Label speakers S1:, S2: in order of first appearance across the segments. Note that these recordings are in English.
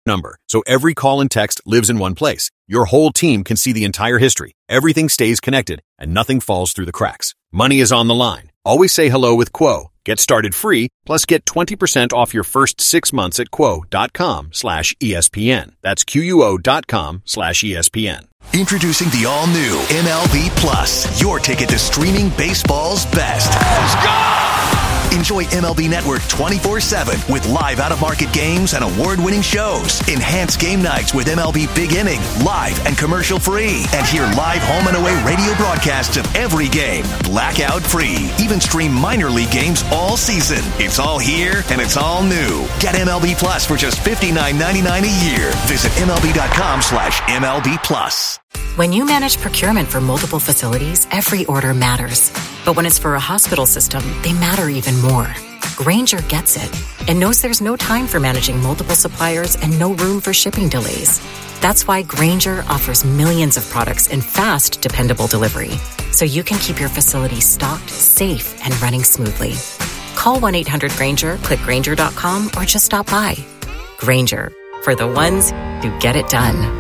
S1: number, so every call and text lives in one place. Your whole team can see the entire history. Everything stays connected, and nothing falls through the cracks. Money is on the line. Always say hello with Quo. Get started free, plus get 20% off your first 6 months at quo.com/ESPN. That's QUO.com/ESPN.
S2: Introducing the all-new MLB Plus, your ticket to streaming baseball's best. Let's go! Enjoy MLB Network 24/7 with live out-of-market games and award-winning shows. Enhance game nights with MLB Big Inning, live and commercial-free. And hear live home and away radio broadcasts of every game, blackout-free. Even stream minor league games all season. It's all here and it's all new. Get MLB Plus for just $59.99 a year. Visit MLB.com/MLB Plus.
S3: When you manage procurement for multiple facilities, every order matters. But when it's for a hospital system, they matter even more. Grainger gets it and knows there's no time for managing multiple suppliers and no room for shipping delays. That's why Grainger offers millions of products in fast, dependable delivery, so you can keep your facility stocked, safe, and running smoothly. Call 1-800-GRAINGER, click Grainger.com, or just stop by. Grainger, for the ones who get it done.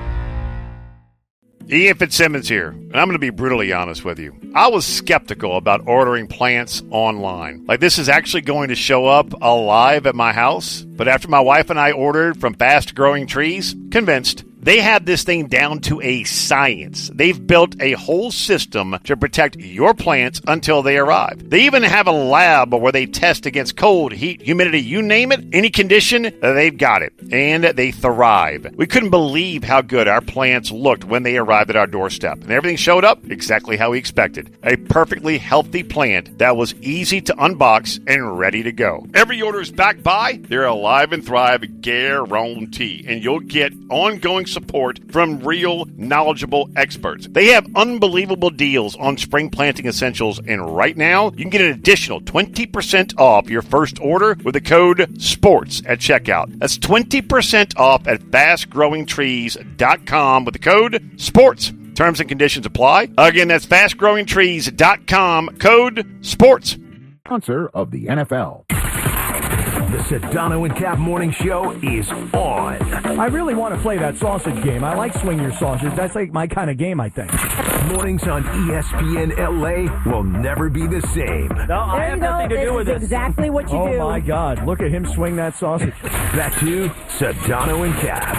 S4: Ian Fitzsimmons here, and I'm going to be brutally honest with you. I was skeptical about ordering plants online. Like, this is actually going to show up alive at my house. But after my wife and I ordered from Fast Growing Trees, convinced. They have this thing down to a science. They've built a whole system to protect your plants until they arrive. They even have a lab where they test against cold, heat, humidity, you name it, any condition, they've got it. And they thrive. We couldn't believe how good our plants looked when they arrived at our doorstep. And everything showed up exactly how we expected. A perfectly healthy plant that was easy to unbox and ready to go. Every order is backed by their Alive and Thrive guarantee. And you'll get ongoing support from real, knowledgeable experts. They have unbelievable deals on spring planting essentials, and right now, you can get an additional 20% off your first order with the code SPORTS at checkout. That's 20% off at fastgrowingtrees.com with the code SPORTS. Terms and conditions apply. Again, that's fastgrowingtrees.com, code SPORTS.
S5: Sponsor of the NFL. The Sedano and Cap Morning Show is on.
S6: I really want to play that sausage game. I like swing your sausage. That's like my kind of game, I think.
S5: Mornings on ESPN LA will never be the same.
S6: No, I have nothing to do with it.
S7: Exactly what you do.
S6: Oh, my God. Look at him swing that sausage.
S5: Back to Sedano and Cap.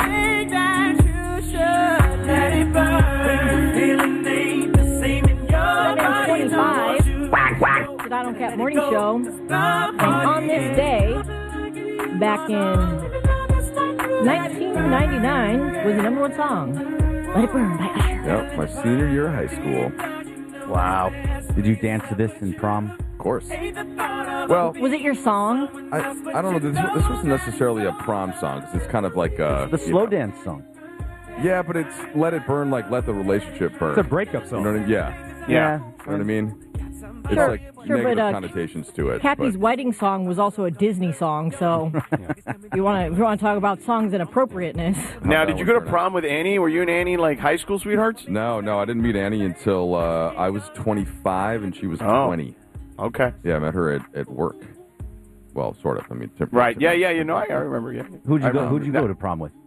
S7: Sedano and Cap Morning Show. And on this day, back in 1999, was the number one song. Let It Burn by Usher.
S8: Yep, my senior year of high school.
S9: Wow. Did you dance to this in prom?
S8: Of course. Well,
S7: was it your song?
S8: I don't know. This wasn't necessarily a prom song, because it's kind of like
S9: the slow dance song.
S8: Yeah, but it's Let It Burn, like let the relationship burn.
S6: It's a breakup song.
S8: You know what I mean? Yeah.
S9: Yeah.
S8: You know what I mean? It's like negative connotations to it.
S7: Kathy's wedding song was also a Disney song, so if you want to talk about songs and appropriateness.
S10: Now, did you go to prom with Annie? Were you and Annie like high school sweethearts?
S8: No, I didn't meet Annie until I was 25 and she was 20.
S10: Okay.
S8: Yeah, I met her at work. Well, sort of. I mean,
S10: right. Yeah. You know, I remember. Yeah.
S9: Who'd you go to prom with?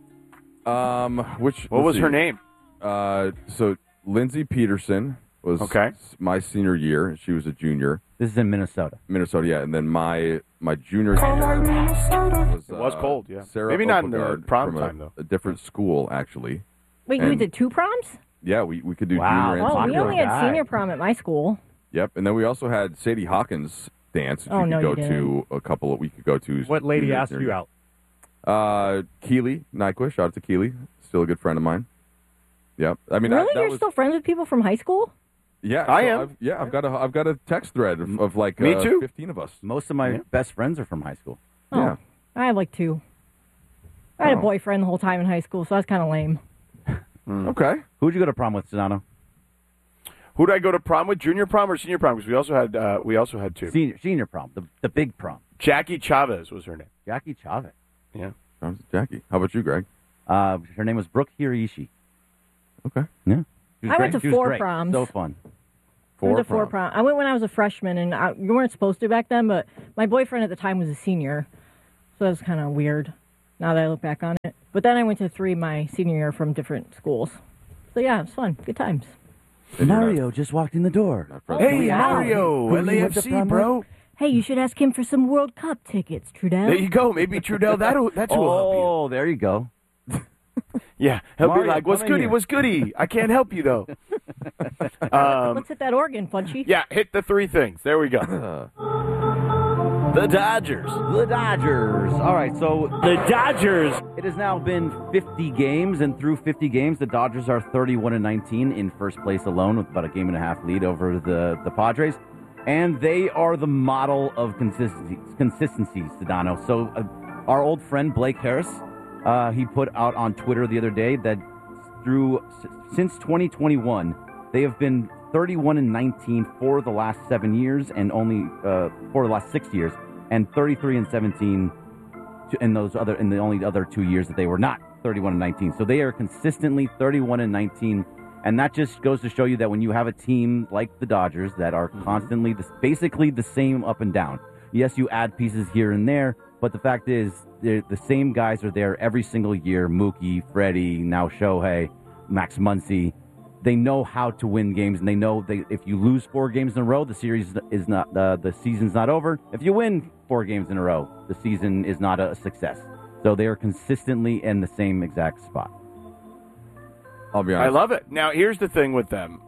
S8: What
S10: was her name?
S8: So Lindsay Peterson was my senior year. She was a junior.
S9: This is in Minnesota.
S8: Minnesota, yeah. And then my junior year
S10: was cold, yeah.
S8: Sarah
S10: Maybe not in the prom
S8: from
S10: time, though.
S8: A different school, actually.
S7: Wait, you did two proms?
S8: Yeah, we could do
S9: wow.
S8: junior and
S7: senior. We only had senior prom at my school.
S8: Yep, and then we also had Sadie Hawkins dance, which we could go to.
S6: What lady asked you out?
S8: Keely Nyquist. Shout out to Keely. Still a good friend of mine. Yep. I mean,
S7: really, you're still friends with people from high school?
S8: Yeah,
S10: I am.
S8: I've got a text thread of like
S10: me too.
S8: 15 of us.
S9: Most of my best friends are from high school.
S7: Oh,
S8: yeah,
S7: I have like two. I had a boyfriend the whole time in high school, so that's kind of lame.
S8: Okay.
S9: Who'd you go to prom with, Sedano?
S10: Who did I go to prom with? Junior prom or senior prom? Because we also had two.
S9: Senior prom, the big prom.
S10: Jackie Chavez was her name.
S9: Jackie Chavez.
S10: Yeah.
S8: Jackie. How about you, Greg?
S9: Her name was Brooke Hiraishi.
S8: Okay.
S9: Yeah.
S7: I went to four proms.
S9: So fun.
S7: I went to four proms. I went when I was a freshman, and you weren't supposed to back then, but my boyfriend at the time was a senior, so that was kind of weird. now that I look back on it. But then I went to 3 my senior year from different schools. So, yeah, it was fun. Good times.
S9: Mario just walked in the door.
S10: Hey, Mario, LAFC, bro.
S7: Hey, you should ask him for some World Cup tickets, Trudell.
S10: There you go. Maybe Trudell, that's who will help you.
S9: Oh, there you go.
S10: Yeah, he'll
S9: Mario,
S10: be like, what's
S9: come in
S10: goody,
S9: here."
S10: what's goody? I can't help you, though.
S7: Let's hit that organ, Funchy.
S10: Yeah, hit the 3 things. There we go. The Dodgers.
S9: The Dodgers. All right, so
S6: The Dodgers.
S9: it has now been 50 games, and through 50 games, the Dodgers are 31-19 in first place alone, with about a game and a half lead over the Padres. And they are the model of consistency, Sedano. So our old friend Blake Harris, he put out on Twitter the other day that since 2021, they have been 31-19 for the last 7 years, and only for the last 6 years, and 33-17 in the only other 2 years that they were not 31-19. So they are consistently 31-19, and that just goes to show you that when you have a team like the Dodgers that are constantly basically the same up and down. Yes, you add pieces here and there, but the fact is the same guys are there every single year. Mookie, Freddie, now Shohei, Max Muncy. They know how to win games, and they know if you lose 4 games in a row, the series is not the season's not over. If you win 4 games in a row, the season is not a success. So they are consistently in the same exact spot.
S8: I'll be honest.
S10: I love it. Now, here's the thing with them.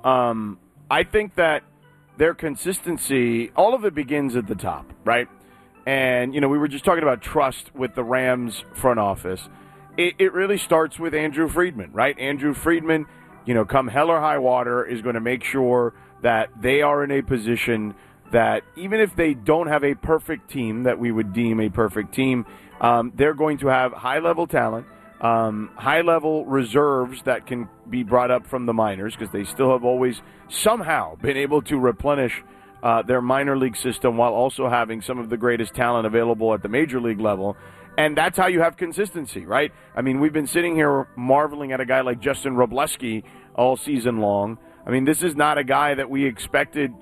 S10: I think that their consistency, all of it begins at the top, right? And, we were just talking about trust with the Rams front office. It really starts with Andrew Friedman, right? Andrew Friedman, come hell or high water, is going to make sure that they are in a position that even if they don't have a perfect team that we would deem a perfect team, they're going to have high-level talent, high-level reserves that can be brought up from the minors, because they still have always somehow been able to replenish their minor league system while also having some of the greatest talent available at the major league level. And that's how you have consistency, right? I mean, we've been sitting here marveling at a guy like Justin Robleski all season long. I mean, this is not a guy that we expected,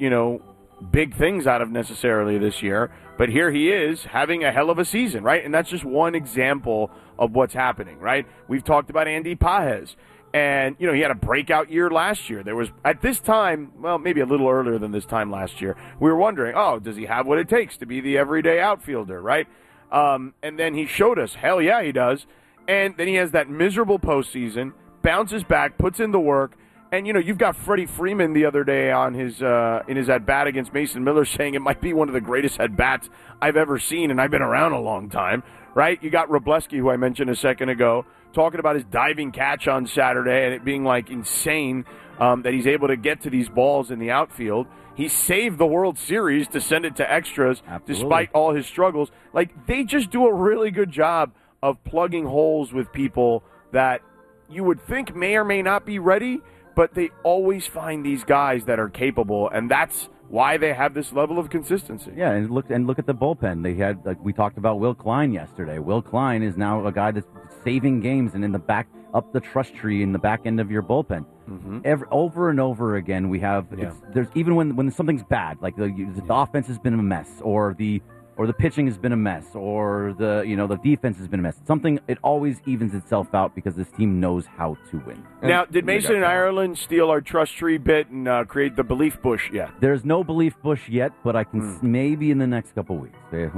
S10: big things out of necessarily this year. But here he is having a hell of a season, right? And that's just one example of what's happening, right? We've talked about Andy Pages. And, he had a breakout year last year. There was, at this time, well, maybe a little earlier than this time last year, we were wondering, does he have what it takes to be the everyday outfielder, right? And then he showed us, hell yeah, he does. And then he has that miserable postseason, bounces back, puts in the work. And, you've got Freddie Freeman the other day on his in his at-bat against Mason Miller saying it might be one of the greatest at-bats I've ever seen, and I've been around a long time, right? You got Robleski, who I mentioned a second ago, talking about his diving catch on Saturday and it being, insane that he's able to get to these balls in the outfield. He saved the World Series to send it to extras. Absolutely. Despite all his struggles. They just do a really good job of plugging holes with people that you would think may or may not be ready, but they always find these guys that are capable, and that's why they have this level of consistency.
S9: Yeah, and look at the bullpen. They had, we talked about Will Klein yesterday. Will Klein is now a guy that's saving games and in the back, up the trust tree in the back end of your bullpen. Mm-hmm.
S10: Over
S9: and over again, we have, there's even when something's bad, the offense has been a mess, or the pitching has been a mess, or the defense has been a mess. It always evens itself out because this team knows how to win.
S10: Now, did Mason and Ireland steal our trust tree bit and create the belief bush yet?
S9: There's no belief bush yet, but I can maybe in the next couple weeks.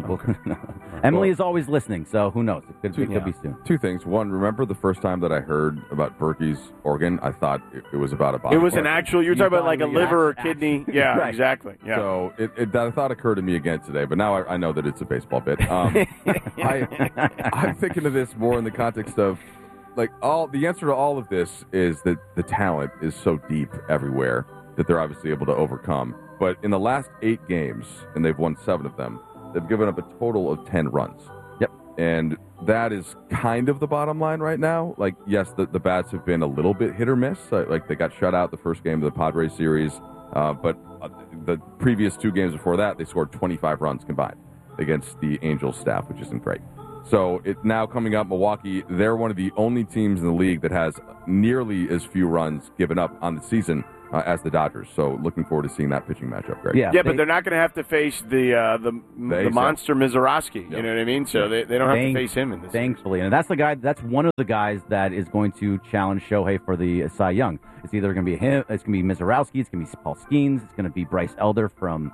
S9: Emily is always listening, so who knows? It could be soon.
S8: 2 things. One, remember the first time that I heard about Berkey's organ? I thought it was about a body.
S10: It was
S8: part.
S10: an actual. You're talking about a liver or kidney. Yeah,
S9: right.
S10: Exactly. Yeah.
S8: So that thought occurred to me again today, but now I know that it's a baseball bit. I'm thinking of this more in the context of the answer to all of this is that the talent is so deep everywhere that they're obviously able to overcome. But in the last 8 games, and they've won 7 of them, they've given up a total of 10 runs.
S9: Yep.
S8: And that is kind of the bottom line right now. Yes, the bats have been a little bit hit or miss. They got shut out the first game of the Padres series, but the previous 2 games before that, they scored 25 runs combined against the Angels staff, which isn't great. So now coming up, Milwaukee, they're one of the only teams in the league that has nearly as few runs given up on the season as the Dodgers. So looking forward to seeing that pitching matchup, Greg.
S10: Yeah, but they're not going to have to face the monster Mizorowski. You know what I mean? So they don't have to face him in this.
S9: Thankfully, and that's the guy. That's one of the guys that is going to challenge Shohei for the Cy Young. It's either going to be him. It's going to be Mizorowski. It's going to be Paul Skeens. It's going to be Bryce Elder from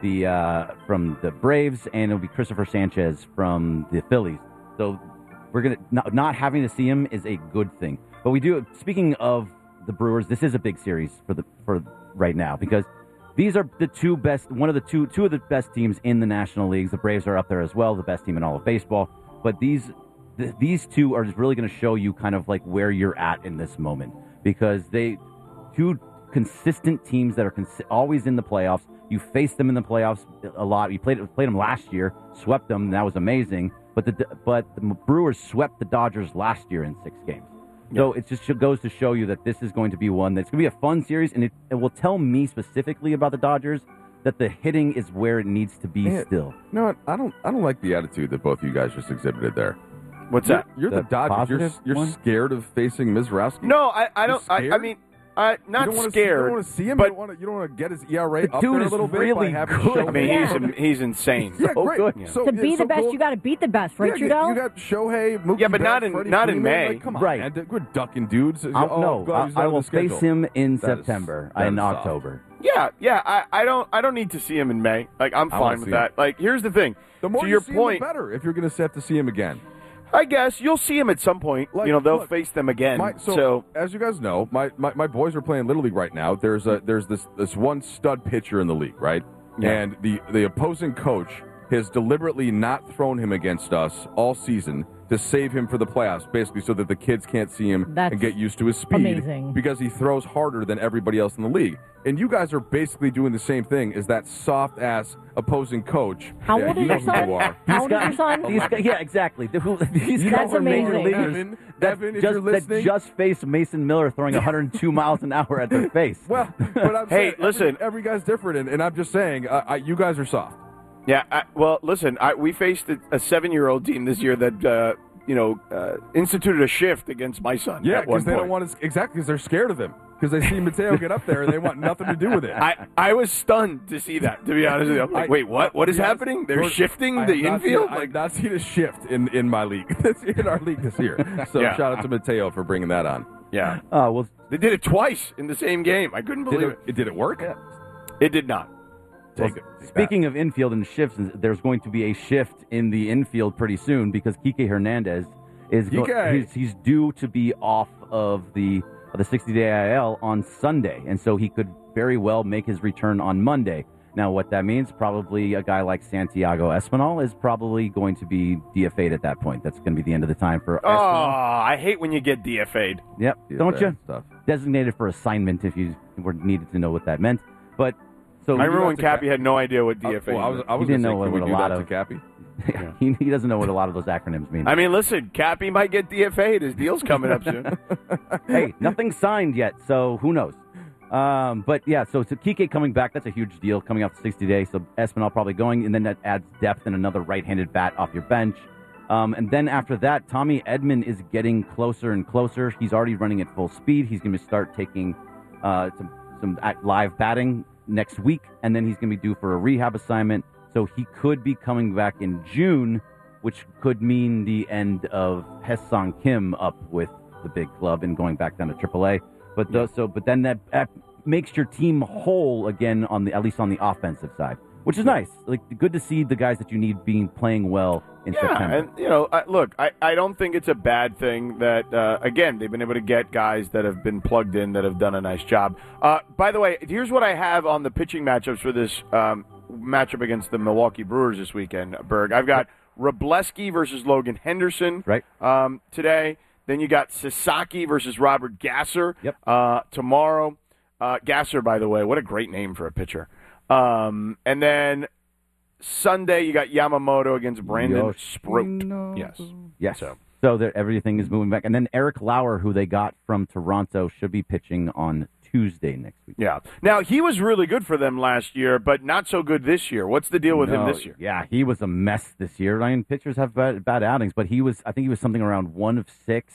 S9: the Braves, and it'll be Christopher Sanchez from the Phillies. So we're gonna not having to see him is a good thing. But we do. Speaking of the Brewers, this is a big series for right now because these are the two best, two of the best teams in the National Leagues. The Braves are up there as well, the best team in all of baseball. But these two are just really going to show you kind of like where you're at in this moment because they two consistent teams that are always in the playoffs. You faced them in the playoffs a lot. You played them last year, swept them, and that was amazing. But the Brewers swept the Dodgers last year in 6 games. So it just goes to show you that this is going to be one that's going to be a fun series, and it will tell me specifically about the Dodgers that the hitting is where it needs to be still.
S8: You know what? I don't like the attitude that both of you guys just exhibited there.
S10: What's that?
S8: You're the Dodgers. You're scared of facing Mizorowski?
S10: No, I don't. I mean, not scared.
S8: You don't want to see him.
S10: But
S8: you don't want to get his ERA up
S9: dude
S8: there a little bit.
S9: Really
S8: by having
S9: good.
S10: I mean, he's insane.
S8: Yeah, great.
S9: Good.
S8: So,
S7: to be the best, you got to beat the best, right, Trudell?
S8: You got Shohei, Mookie
S10: but
S8: Betts,
S10: not in
S8: Freddie
S10: May.
S8: Like, come on,
S9: Right.
S8: man. We're ducking dudes.
S9: I will face him in September and
S8: soft.
S9: October.
S10: Yeah. I don't need to see him in May. Like I'm fine with that. Like here's the thing.
S8: The more
S10: to
S8: you
S10: your
S8: see
S10: point,
S8: him, the better. If you're going to have to see him again.
S10: I guess you'll see him at some point. They'll face them again.
S8: So as you guys know, my boys are playing Little League right now. There's this one stud pitcher in the league, right? Yeah. And the opposing coach has deliberately not thrown him against us all season to save him for the playoffs, basically so that the kids can't see him and get used to his speed.
S7: Amazing.
S8: Because he throws harder than everybody else in the league. And you guys are basically doing the same thing as that soft-ass opposing coach.
S7: How old is your son? How old is your son?
S9: Yeah, exactly. These guys
S7: That's
S9: are major
S7: amazing.
S9: leaguers
S8: Evan, if you're listening.
S9: that just faced Mason Miller throwing 102 miles an hour at their face.
S8: Well, but I'm saying,
S10: listen.
S8: Every guy's different, and I'm just saying, you guys are soft.
S10: Yeah. Listen. We faced a 7-year-old team this year that instituted a shift against my son.
S8: Yeah, because they don't want to. Exactly, because they're scared of him. Because they see Mateo get up there and they want nothing to do with it.
S10: I was stunned to see that, to be honest with you. I'm like, wait, what? What is happening? They're shifting the infield?
S8: I've not seen a shift in my league, in our league this year. So shout out to Mateo for bringing that on.
S10: Yeah.
S9: Well,
S10: they did it twice in the same game. I couldn't believe it.
S8: Did it work?
S10: Yeah. It did not.
S9: Speaking of infield and shifts, there's going to be a shift in the infield pretty soon because Kike Hernandez he's due to be off of the 60-day IL on Sunday, and so he could very well make his return on Monday. Now, what that means, probably a guy like Santiago Espinal is probably going to be DFA'd at that point. That's going to be the end of the time for Espinal.
S10: Oh, I hate when you get DFA'd.
S9: Yep, don't you? Stuff. Designated for assignment if you were needed to know what that meant. But so
S10: I remember when Cappy had no idea what DFA
S8: was. I was going to say, can we do that to Cappy?
S9: Yeah. He doesn't know what a lot of those acronyms mean.
S10: I mean, listen, Cappy might get DFA'd. His deal's coming up soon.
S9: Hey, nothing's signed yet, so who knows? But yeah, so Kike coming back, that's a huge deal coming off the 60 days. So Espinal probably going, and then that adds depth and another right-handed bat off your bench. And then after that, Tommy Edman is getting closer and closer. He's already running at full speed. He's going to start taking some live batting next week, and then he's going to be due for a rehab assignment. So he could be coming back in June, which could mean the end of Hae-Sung Kim up with the big club and going back down to AAA. But then that makes your team whole again at least on the offensive side, which is nice. Like good to see the guys that you need playing well in September.
S10: And look, I don't think it's a bad thing that again they've been able to get guys that have been plugged in that have done a nice job. By the way, here's what I have on the pitching matchups for this matchup against the Milwaukee Brewers this weekend, Berg. I've got Wrobleski versus Logan Henderson today. Then you got Sasaki versus Robert Gasser tomorrow. Gasser, by the way, what a great name for a pitcher. And then Sunday you got Yamamoto against Brandon Sproat.
S9: Yes. So everything is moving back. And then Eric Lauer, who they got from Toronto, should be pitching on Tuesday next week.
S10: Yeah. Now, he was really good for them last year, but not so good this year. What's the deal with him this year?
S9: Yeah, he was a mess this year. I mean, pitchers have bad outings, but I think he was something around 1 of 6.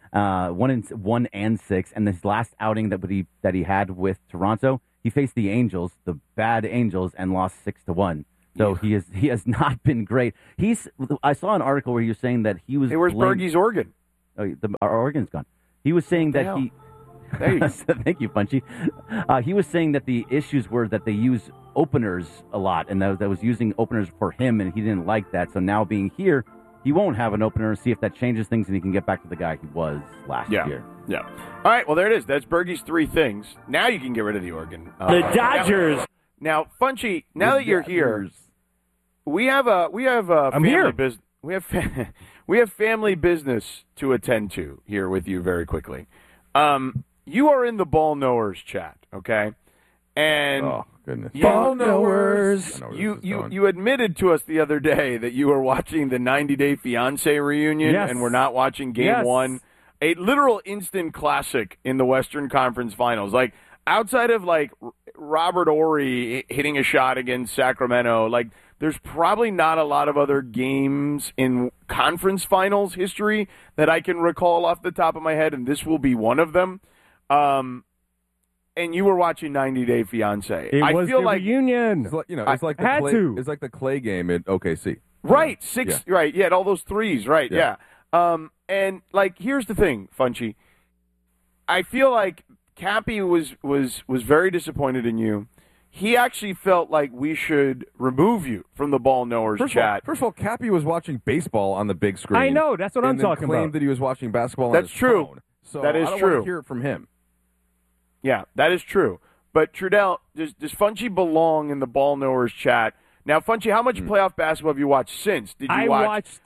S9: 1-6, and this last outing that he had with Toronto, he faced the Angels, the bad Angels, and lost 6-1. So he has not been great. I saw an article where he was saying that he was.
S10: Hey, where's Bergey's organ?
S9: Oh, our organ's gone. He was saying that he.
S10: There you go.
S9: Thank you, Punchy. He was saying that the issues were that they use openers a lot, and that was using openers for him, and he didn't like that. So now being here, he won't have an opener. See if that changes things, and he can get back to the guy he was last year.
S10: Yeah. All right. Well, there it is. That's Bergey's 3 things. Now you can get rid of the organ.
S6: The Dodgers.
S10: Now, Funchy. Now that you're here, we have family business. We have family business to attend to here with you very quickly. You are in the Ball Knowers chat, okay? And
S8: oh goodness,
S10: Ball Knowers. You admitted to us the other day that you were watching the 90 Day Fiancé reunion, and we're not watching Game 1. A literal instant classic in the Western Conference Finals. Like, outside of, like, Robert Horry hitting a shot against Sacramento, like, there's probably not a lot of other games in conference finals history that I can recall off the top of my head, and this will be one of them. And you were watching 90 Day Fiancé.
S6: It was the reunion.
S8: It's like, it's like it's like the Clay game at OKC.
S10: Right, right, yeah, all those threes, right, yeah. And, like, here's the thing, Funchy. I feel like Cappy was very disappointed in you. He actually felt like we should remove you from the Ball Knowers chat.
S8: First of all, Cappy was watching baseball on the big screen.
S6: I know, that's what I'm talking about.
S8: And claimed that he was watching basketball
S10: That's
S8: on his
S10: true.
S8: phone. So
S10: that is
S8: I don't
S10: true.
S8: want to hear it from him.
S10: Yeah, that is true. But, Trudell, does Funchy belong in the Ball Knowers chat? Now, Funchy, how much playoff basketball have you watched since?
S6: I watched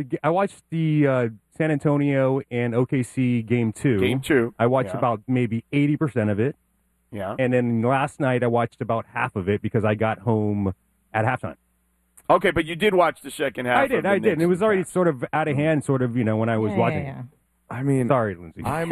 S6: the San Antonio and OKC Game 2.
S10: Game 2.
S6: I watched about maybe 80% of it.
S10: Yeah.
S6: And then last night I watched about half of it because I got home at halftime.
S10: Okay, but you did watch the second half.
S6: I did. And it was already sort of out of hand, sort of, when I was watching it.
S8: I mean,
S6: sorry, Lindsay.
S8: I'm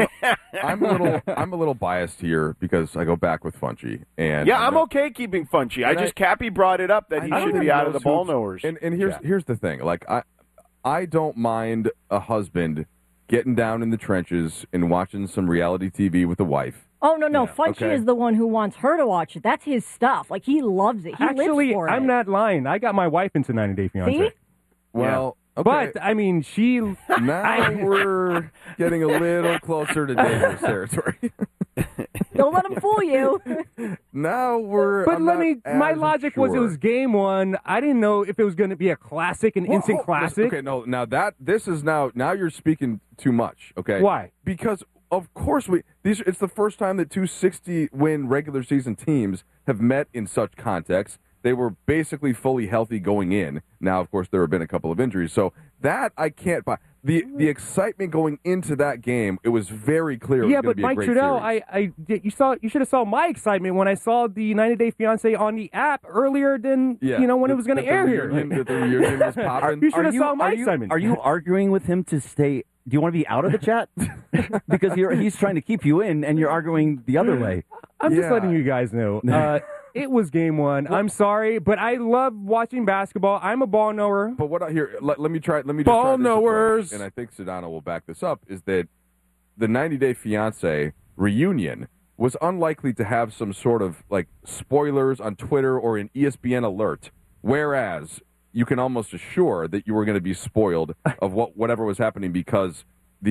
S8: a little biased here because I go back with Funchy, and
S10: I'm okay keeping Funchy. Cappy brought it up that he should be out of the Ball Knowers.
S8: And here's the thing, like I don't mind a husband getting down in the trenches and watching some reality TV with the wife.
S7: Oh, no. Funchy is the one who wants her to watch it. That's his stuff. Like, he loves it. He lives for it.
S6: I'm not lying. I got my wife into 90 Day Fiancé.
S7: See?
S8: Well, okay.
S6: But, I mean,
S8: now we're getting a little closer to dangerous territory.
S7: Don't let him fool you.
S8: Now we're...
S6: But my logic was it was Game 1. I didn't know if it was going to be a classic, instant classic.
S8: Okay, no, now you're speaking too much, okay?
S6: Why?
S8: Because... Of course, it's the first time that two 60-win regular season teams have met in such context. They were basically fully healthy going in. Now, of course, there have been a couple of injuries, so that I can't buy. The excitement going into that game, it was very clear.
S6: Yeah,
S8: it was
S6: but Mike Trudell, you should have saw my excitement when I saw the 90 Day Fiancé on the app earlier than when it was going to air here.
S8: The reunion was popping.
S6: You should have saw my excitement.
S9: Are you arguing with him to stay? Do you want to be out of the chat? Because he's trying to keep you in, and you're arguing the other way.
S6: I'm just letting you guys know. It was Game 1. I'm sorry, but I love watching basketball. I'm a ball knower.
S8: But let me try. Let me just
S6: ball knowers.
S8: And I think Sedano will back this up. Is that the 90 Day Fiancé reunion was unlikely to have some sort of like spoilers on Twitter or an ESPN alert, whereas you can almost assure that you were going to be spoiled of whatever was happening because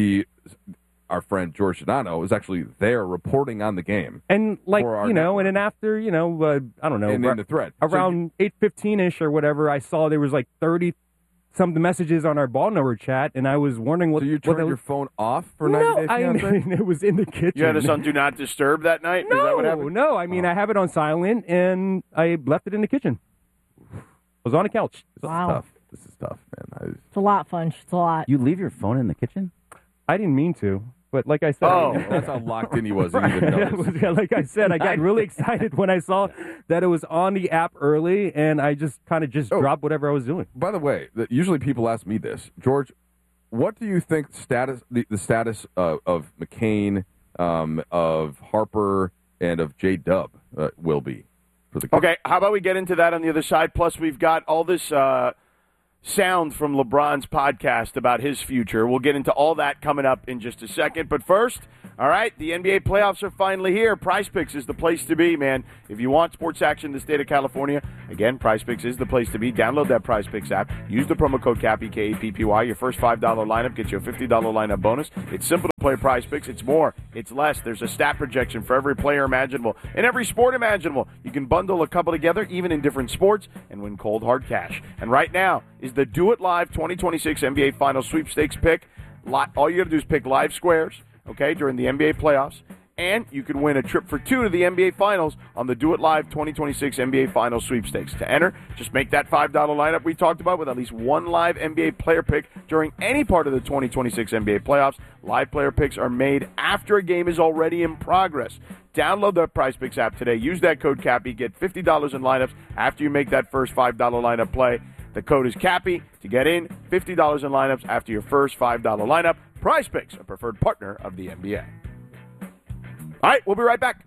S8: our friend George Sedano was actually there reporting on the game.
S6: And and then after, I don't know.
S8: And in the thread.
S6: Around 8:15-ish or whatever, I saw there was like 30-something messages on our Ball Knower chat, and I was wondering what...
S8: So you turned your phone off for 90 Day Fiancé?
S6: I mean, it was in the kitchen.
S10: You had us on Do Not Disturb that night?
S6: No,
S10: is that what happened?
S6: No. I mean, I have it on silent, and I left it in the kitchen. I was on a couch.
S7: Wow.
S8: This is tough, man.
S7: It's a lot, Funch. It's a lot.
S9: You leave your phone in the kitchen?
S6: I didn't mean to, but like I said...
S8: that's how locked in he was.
S6: Like I said, I got really excited when I saw that it was on the app early, and I just dropped whatever I was doing.
S8: By the way, usually people ask me this. George, what do you think the status of McCain, of Harper, and of J-Dub will be?
S10: Okay, how about we get into that on the other side? Plus, we've got all this sound from LeBron's podcast about his future. We'll get into all that coming up in just a second. But first, all right, the NBA playoffs are finally here. PrizePicks is the place to be, man. If you want sports action in the state of California, again, PrizePicks is the place to be. Download that PrizePicks app. Use the promo code CAPPY, K-A-P-P-Y. Your first $5 lineup gets you a $50 lineup bonus. It's simple to play PrizePicks. It's more. It's less. There's a stat projection for every player imaginable and every sport imaginable. You can bundle a couple together, even in different sports, and win cold, hard cash. And right now is the Do It Live 2026 NBA Finals Sweepstakes pick. All you got to do is pick live squares, okay, during the NBA playoffs, and you can win a trip for two to the NBA Finals on the Do It Live 2026 NBA Finals Sweepstakes. To enter, just make that $5 lineup we talked about with at least one live NBA player pick during any part of the 2026 NBA playoffs. Live player picks are made after a game is already in progress. Download the PrizePicks app today. Use that code CAPPY. Get $50 in lineups after you make that first $5 lineup play. The code is CAPPY to get in. $50 in lineups after your first $5 lineup. PrizePicks, a preferred partner of the NBA. All right, we'll be right back.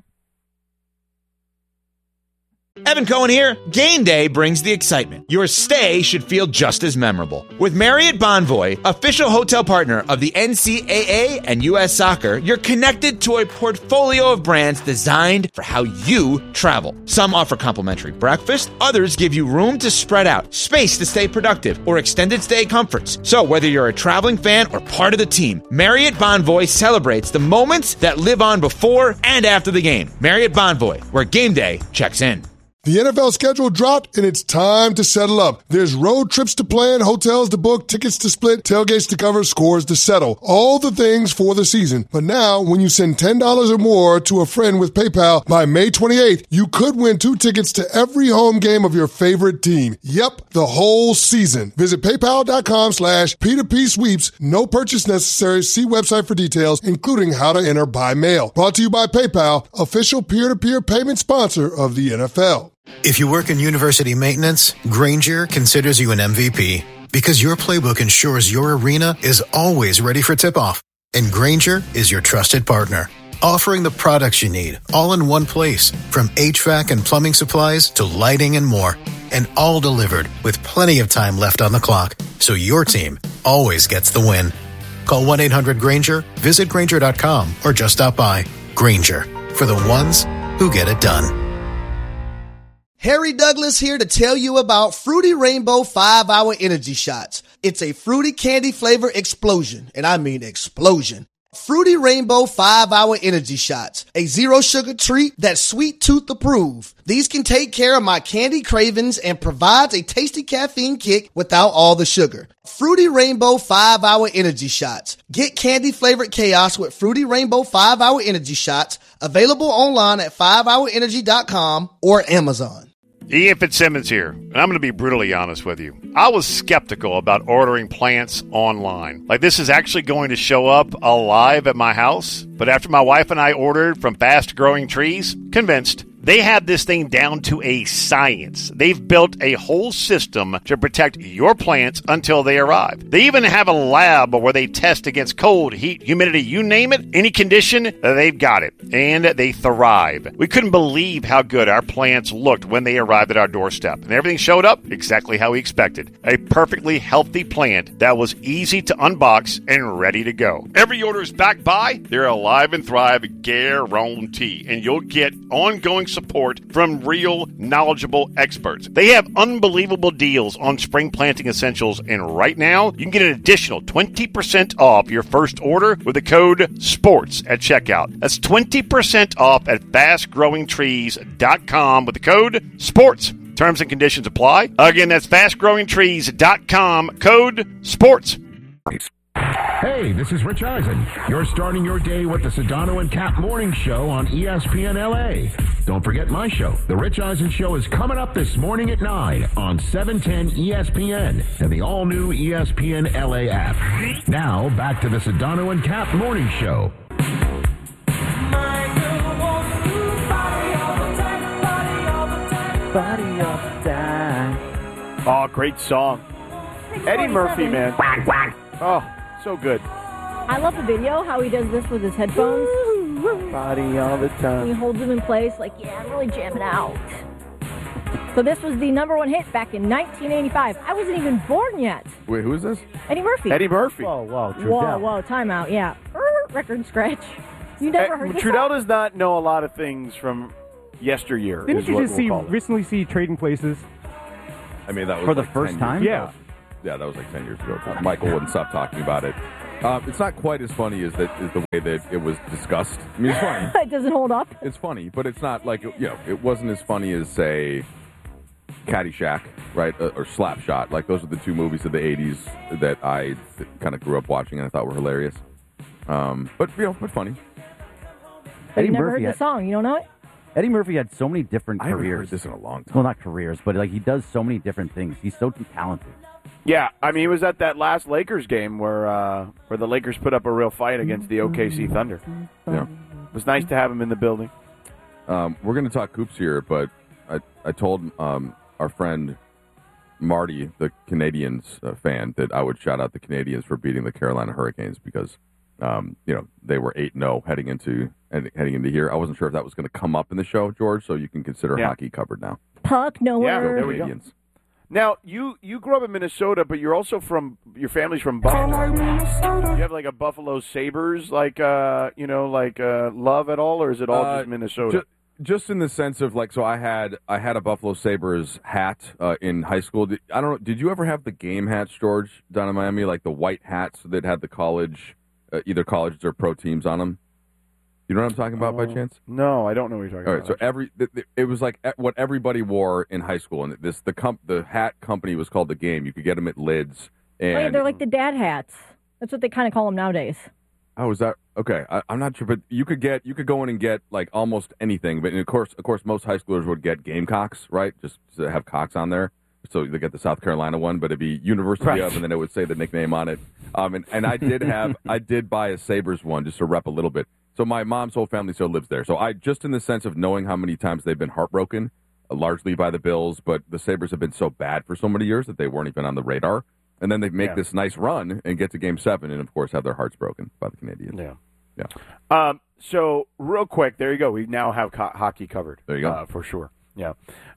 S11: Evan Cohen here. Game day brings the excitement. Your stay should feel just as memorable. With Marriott Bonvoy, official hotel partner of the NCAA and U.S. Soccer, you're connected to a portfolio of brands designed for how you travel. Some offer complimentary breakfast, others give you room to spread out, space to stay productive, or extended stay comforts. So whether you're a traveling fan or part of the team, Marriott Bonvoy celebrates the moments that live on before and after the game. Marriott Bonvoy, where game day checks in.
S12: The NFL schedule dropped, and it's time to settle up. There's road trips to plan, hotels to book, tickets to split, tailgates to cover, scores to settle. All the things for the season. But now, when you send $10 or more to a friend with PayPal by May 28th, you could win 2 tickets to every home game of your favorite team. Yep, the whole season. Visit PayPal.com/P2P sweeps. No purchase necessary. See website for details, including how to enter by mail. Brought to you by PayPal, official peer-to-peer payment sponsor of the NFL.
S13: If you work in university maintenance, Grainger considers you an MVP because your playbook ensures your arena is always ready for tip-off. And Grainger is your trusted partner, offering the products you need all in one place, from HVAC and plumbing supplies to lighting and more, and all delivered with plenty of time left on the clock, so your team always gets the win. Call 1-800-GRAINGER, visit Grainger.com, or just stop by. Grainger, for the ones who get it done.
S14: Harry Douglas here to tell you about Fruity Rainbow 5-Hour Energy Shots. It's a fruity candy flavor explosion, and I mean explosion. Fruity Rainbow 5-Hour Energy Shots, a zero-sugar treat that's sweet tooth approved. These can take care of my candy cravings and provides a tasty caffeine kick without all the sugar. Fruity Rainbow 5-Hour Energy Shots. Get candy-flavored chaos with Fruity Rainbow 5-Hour Energy Shots, available online at 5hourenergy.com or Amazon.
S4: Ian Fitzsimmons here, and I'm going to be brutally honest with you. I was skeptical about ordering plants online. Like, this is actually going to show up alive at my house, but after my wife and I ordered from Fast Growing Trees, convinced. They have this thing down to a science. They've built a whole system to protect your plants until they arrive. They even have a lab where they test against cold, heat, humidity, you name it, any condition, they've got it. And they thrive. We couldn't believe how good our plants looked when they arrived at our doorstep. And everything showed up exactly how we expected. A perfectly healthy plant that was easy to unbox and ready to go. Every order is backed by their Alive and Thrive guarantee. And you'll get ongoing support from real, knowledgeable experts. They have unbelievable deals on spring planting essentials, and right now, you can get an additional 20% off your first order with the code SPORTS at checkout. That's 20% off at fastgrowingtrees.com with the code SPORTS. Terms and conditions apply. Again, that's fastgrowingtrees.com, code SPORTS.
S5: Hey, this is Rich Eisen. You're starting your day with the Sedano and Cap Morning Show on ESPN LA. Don't forget my show. The Rich Eisen Show is coming up this morning at 9 on 710 ESPN and the all-new ESPN LA app. Now, back to the Sedano and Cap Morning Show.
S10: Body all the time. Oh, great song. Eddie Murphy, man. Oh, so good.
S7: I love the video, how he does this with his headphones.
S10: Body all the time.
S7: He holds them in place like, yeah, I'm really jamming out. So this was the number one hit back in 1985. I wasn't even born yet.
S8: Wait, who is this?
S7: Eddie Murphy.
S10: Eddie Murphy.
S9: Whoa,
S7: Whoa, time out, yeah. Record scratch. You never heard this
S10: Trudell
S7: song?
S10: does not know a lot of things from yesteryear.
S6: Didn't you just recently see Trading Places?
S8: I mean, that was
S9: For the
S8: like
S9: first
S8: 10
S9: time?
S8: years
S6: Yeah.
S8: ago. Yeah, that was like 10 years ago. Michael wouldn't stop talking about it. It's not quite as funny as the way that it was discussed. I mean, it's funny.
S7: It doesn't hold up.
S8: It's funny, but it's not like, it wasn't as funny as, say, Caddyshack, right, or Slapshot. Like, those are the two movies of the 80s that I kind of grew up watching and I thought were hilarious. But funny.
S7: But you never heard the song. You don't know it?
S9: Eddie Murphy had so many different
S8: I haven't
S9: careers.
S8: heard this in a long time.
S9: Well, not careers, but like he does so many different things. He's so talented.
S10: Yeah, I mean, he was at that last Lakers game where the Lakers put up a real fight against the OKC Thunder.
S8: Yeah.
S10: It was nice to have him in the building.
S8: We're going to talk Coops here, but I told our friend Marty, the Canadians fan, that I would shout out the Canadians for beating the Carolina Hurricanes because they were 8-0 heading into here. I wasn't sure if that was going to come up in the show, George, so you can consider hockey covered now.
S7: Puck nowhere.
S10: Yeah, there we go. Now, you grew up in Minnesota, but you're also your family's from Buffalo. Do you have like a Buffalo Sabres, love at all, or is it all just Minnesota?
S8: Just in the sense of so I had a Buffalo Sabres hat in high school. I don't know. Did you ever have the game hats, George, down in Miami, like the white hats that had the college, either colleges or pro teams on them? You know what I'm talking about by chance?
S10: No, I don't know what you're talking
S8: about. All right, so it was like what everybody wore in high school, and the hat company was called The Game. You could get them at Lids, and
S7: They're like the dad hats. That's what they kind of call them nowadays.
S8: Oh, is that okay? I'm not sure, but you could go in and get like almost anything. But of course, most high schoolers would get Gamecocks, right? Just to have cocks on there. So they get the South Carolina one, but it'd be University of, and then it would say the nickname on it. And I did buy a Sabres one just to rep a little bit. So my mom's whole family still lives there. So I just in the sense of knowing how many times they've been heartbroken, largely by the Bills, but the Sabres have been so bad for so many years that they weren't even on the radar. And then they make this nice run and get to Game 7 and, of course, have their hearts broken by the Canadians.
S10: Yeah. So real quick, there you go. We now have hockey covered.
S8: There you go.
S10: For sure. Yeah.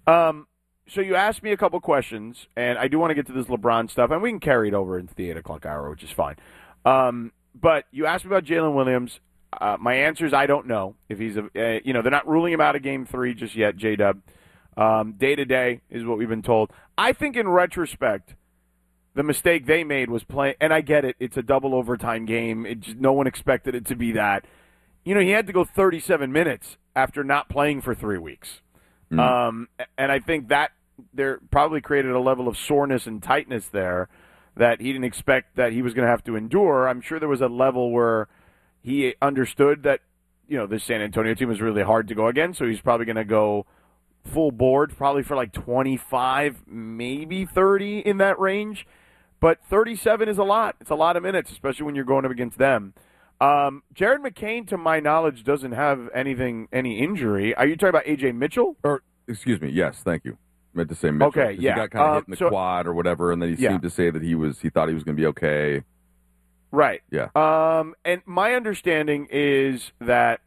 S10: So you asked me a couple questions, and I do want to get to this LeBron stuff, and we can carry it over into the 8 o'clock hour, which is fine. But you asked me about Jalen Williams. My answer is I don't know if he's they're not ruling him out of Game 3 just yet, J-Dub. Day-to-day is what we've been told. I think in retrospect, the mistake they made was playing, and I get it, it's a double overtime game. No one expected it to be that. He had to go 37 minutes after not playing for 3 weeks. And I think that there probably created a level of soreness and tightness there that he didn't expect that he was going to have to endure. I'm sure there was a level where he understood that, this San Antonio team is really hard to go against, so he's probably going to go full board, probably for like 25, maybe 30 in that range. But 37 is a lot. It's a lot of minutes, especially when you're going up against them. Jared McCain, to my knowledge, doesn't have any injury. Are you talking about A.J. Mitchell?
S8: Or, excuse me, yes, thank you. I meant to say Mitchell.
S10: Okay, yeah.
S8: He got kind of hit in the quad or whatever, and then he seemed to say that he thought he was going to be okay.
S10: Right.
S8: Yeah.
S10: And my understanding is that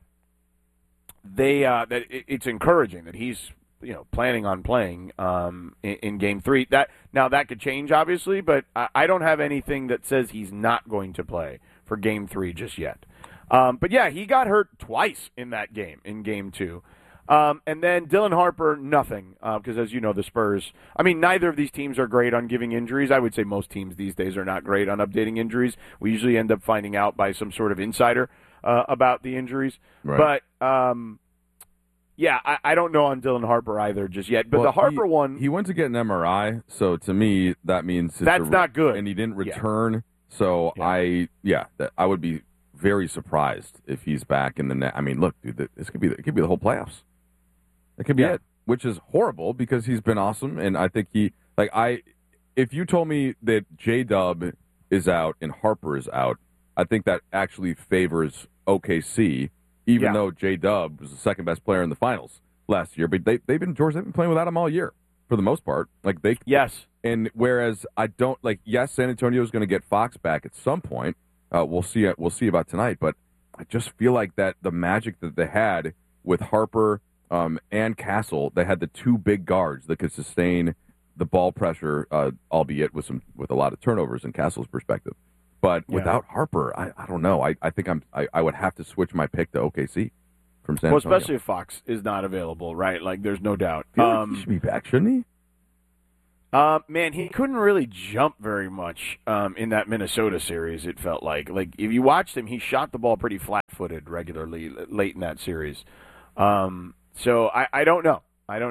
S10: it's encouraging that he's planning on playing in Game 3. That could change, obviously, but I don't have anything that says he's not going to play for Game 3 just yet. But yeah, he got hurt twice in that game, in Game 2. And then Dylan Harper, nothing, because as you know, the Spurs, neither of these teams are great on giving injuries. I would say most teams these days are not great on updating injuries. We usually end up finding out by some sort of insider about the injuries.
S8: Right.
S10: But, yeah, I don't know on Dylan Harper either just yet. But the Harper one...
S8: He went to get an MRI, so to me, that means...
S10: That's not good.
S8: And he didn't return, so I would be very surprised if he's back in the net. Look, dude, it could be the whole playoffs. It could be it, which is horrible because he's been awesome, and I think if you told me that J-Dub is out and Harper is out, I think that actually favors OKC, even though J-Dub was the second best player in the finals last year. But they've been playing without him all year for the most part.
S10: Yes.
S8: And whereas I don't San Antonio is going to get Fox back at some point. We'll see about tonight, but I just feel like that the magic that they had with Harper, and Castle, they had the two big guards that could sustain the ball pressure, albeit with a lot of turnovers in Castle's perspective. But without Harper, I don't know. I think I would have to switch my pick to OKC from San Antonio.
S10: Well, especially if Fox is not available, right? Like, there's no doubt.
S8: I feel like he should be back, shouldn't he?
S10: Man, he couldn't really jump very much in that Minnesota series, it felt like. Like, if you watched him, he shot the ball pretty flat-footed regularly late in that series. So I don't know.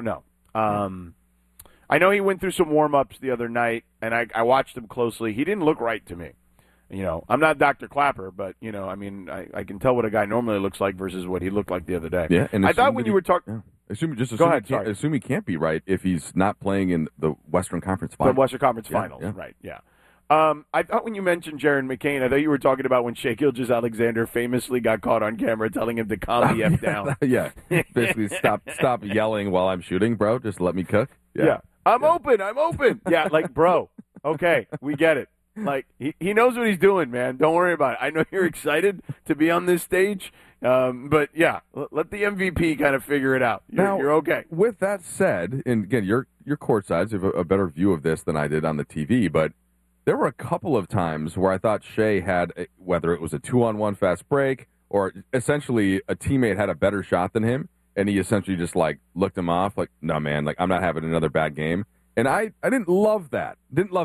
S10: I know he went through some warm-ups the other night, and I watched him closely. He didn't look right to me. You know, I'm not Dr. Clapper, but, you know, I mean, I can tell what a guy normally looks like versus what he looked like the other day.
S8: Yeah, and
S10: I thought when you were talking...
S8: Yeah. Assume he can't be right if he's not playing in the Western Conference Finals.
S10: The Western Conference Finals, right, yeah. I thought when you mentioned Jaron McCain, I thought you were talking about when Shai Gilgeous-Alexander famously got caught on camera telling him to calm the F down.
S8: Yeah, basically stop yelling while I'm shooting, bro. Just let me cook.
S10: Yeah. I'm open. Yeah, like, bro, okay, we get it. Like, he knows what he's doing, man. Don't worry about it. I know you're excited to be on this stage, but, yeah, let the MVP kind of figure it out. You're okay.
S8: With that said, and, again, you're courtside, so you have a better view of this than I did on the TV, but there were a couple of times where I thought Shai had, whether it was a 2-on-1 fast break or essentially a teammate had a better shot than him, and he essentially just, like, looked him off, like, no, man, like, I'm not having another bad game. And I didn't love that.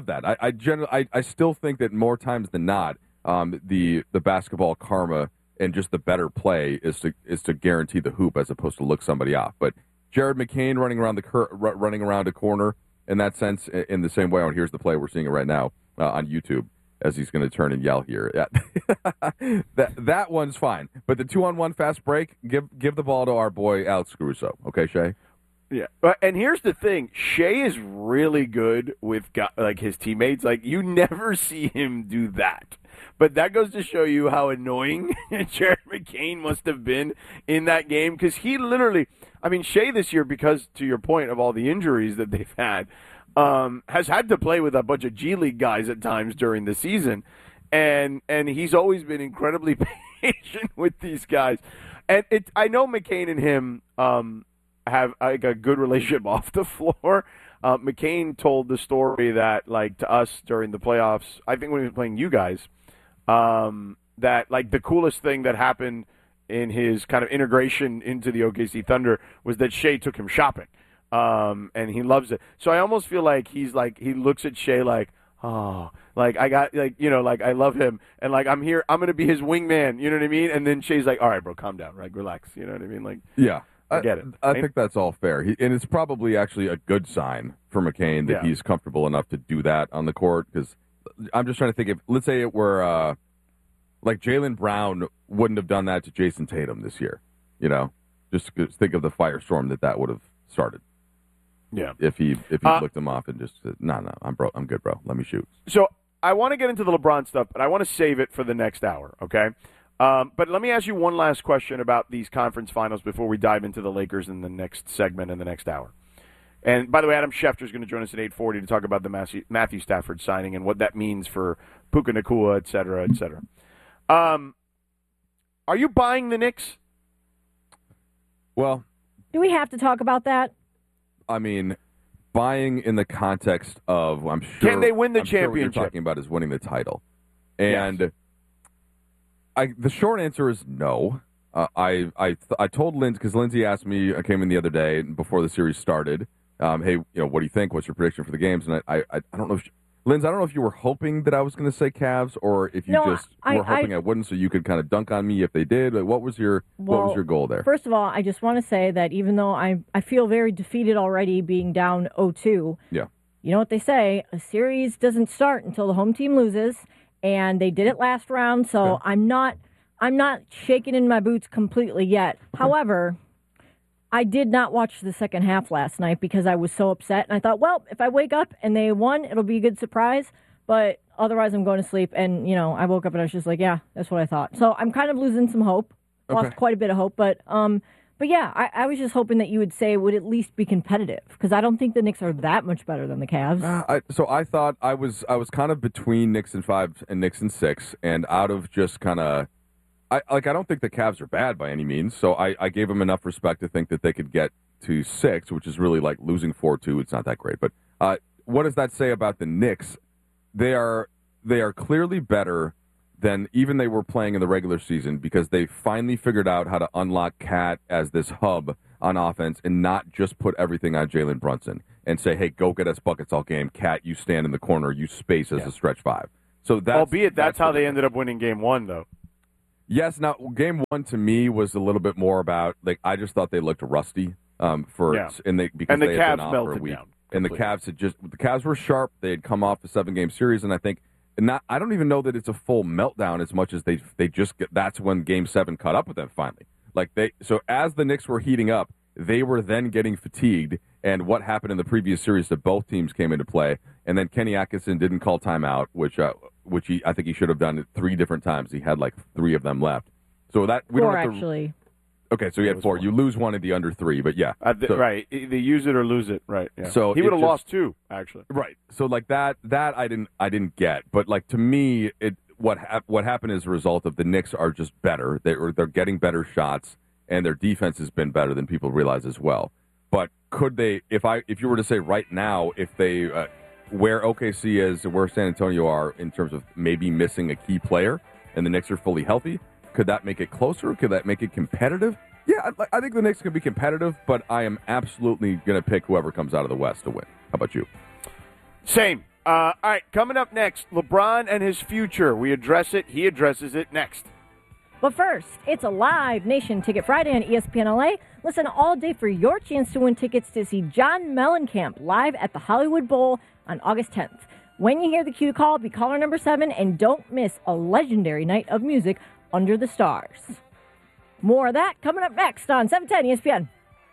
S8: I still think that more times than not, the basketball karma and just the better play is to guarantee the hoop as opposed to look somebody off. But Jared McCain running around a corner in that sense, in the same way. Oh, here's the play. We're seeing it right now on YouTube as he's going to turn and yell here. Yeah. that one's fine. But the 2-on-1 fast break, give the ball to our boy Alex Caruso. Okay, Shai?
S10: Yeah, and here's the thing: Shai is really good with like his teammates. Like, you never see him do that, but that goes to show you how annoying Jared McCain must have been in that game, because he literally, I mean, Shai this year, because to your point of all the injuries that they've had, has had to play with a bunch of G League guys at times during the season, and he's always been incredibly patient with these guys, and I know McCain and him have like a good relationship off the floor. McCain told the story that, like, to us during the playoffs, I think when he was playing you guys, that, like, the coolest thing that happened in his kind of integration into the OKC Thunder was that Shai took him shopping, and he loves it. So I almost feel like he looks at Shai like, oh, like, I got, like, you know, like, I love him, and, like, I'm here, I'm going to be his wingman, you know what I mean? And then Shai's like, all right, bro, calm down, right, relax, you know what I mean? Like,
S8: yeah.
S10: I get it.
S8: I think that's all fair. And it's probably actually a good sign for McCain that he's comfortable enough to do that on the court, because I'm just trying to think, if, let's say it were, like, Jaylen Brown wouldn't have done that to Jason Tatum this year, you know? Just think of the firestorm that would have started.
S10: Yeah.
S8: If he looked him off and just said, no, I'm good, bro. Let me shoot.
S10: So I want to get into the LeBron stuff, but I want to save it for the next hour, okay? But let me ask you one last question about these conference finals before we dive into the Lakers in the next segment in the next hour. And, by the way, Adam Schefter is going to join us at 8:40 to talk about the Matthew Stafford signing and what that means for Puka Nacua, et cetera, et cetera. Are you buying the Knicks?
S8: Well,
S7: do we have to talk about that?
S8: I mean, buying in the context of, I'm sure...
S10: Can they win the
S8: championship?
S10: championship?
S8: What you're talking about is winning the title. And...
S10: Yes.
S8: The short answer is no. I told Lindsay, because Lindsay asked me, I came in the other day before the series started, hey, you know, what do you think? What's your prediction for the games? And I don't know if, Lindsay, I don't know if you were hoping that I was going to say Cavs, or if you were hoping I wouldn't, so you could kind of dunk on me if they did. Like, what was your goal there?
S7: First of all, I just want to say that even though I feel very defeated already being down 0-2,
S8: yeah,
S7: you know what they say, a series doesn't start until the home team loses. And they did it last round, so okay. I'm not shaking in my boots completely yet. However, I did not watch the second half last night because I was so upset. And I thought, well, if I wake up and they won, it'll be a good surprise. But otherwise, I'm going to sleep. And, you know, I woke up and I was just like, yeah, that's what I thought. So I'm kind of losing some hope. Lost quite a bit of hope. But yeah, I was just hoping that you would say it would at least be competitive, because I don't think the Knicks are that much better than the Cavs.
S8: So I thought I was kind of between Knicks in 5 and Knicks in 6, and out of just kind of I don't think the Cavs are bad by any means, so I gave them enough respect to think that they could get to 6, which is really like losing 4-2. It's not that great. But what does that say about the Knicks? They are clearly better than even they were playing in the regular season because they finally figured out how to unlock Cat as this hub on offense and not just put everything on Jalen Brunson and say, hey, go get us buckets all game. Cat, you stand in the corner. You space as a stretch 5. So
S10: that's how they ended up winning game 1, though.
S8: Yes. Now, game 1 to me was a little bit more about, like, I just thought they looked rusty
S10: and the Cavs melted down.
S8: And the Cavs were sharp. They had come off a 7-game series, and I think I don't even know that it's a full meltdown as much as they just get. That's when Game 7 caught up with them finally. So as the Knicks were heating up, they were then getting fatigued. And what happened in the previous series that both teams came into play, and then Kenny Atkinson didn't call timeout, which I think he should have done it 3 different times. He had like 3 of them left. So that we don't have to,
S7: actually.
S8: Okay, so he had 4. You lose 1 of the under 3, but yeah.
S10: Right. They use it or lose it, right. Yeah.
S8: So
S10: he would have lost 2, actually.
S8: Right. So like that I didn't get. But like to me, what happened as a result of the Knicks are just better. They're getting better shots, and their defense has been better than people realize as well. But could they, if you were to say right now, if they where OKC is, where San Antonio are in terms of maybe missing a key player, and the Knicks are fully healthy, could that make it closer? Could that make it competitive? Yeah, I think the Knicks can be competitive, but I am absolutely going to pick whoever comes out of the West to win. How about you?
S10: Same. All right, coming up next, LeBron and his future. We address it. He addresses it next.
S7: But first, it's a Live Nation Ticket Friday on ESPN LA. Listen all day for your chance to win tickets to see John Mellencamp live at the Hollywood Bowl on August 10th. When you hear the cue to call, be caller number 7 and don't miss a legendary night of music under the stars. More of that coming up next on 710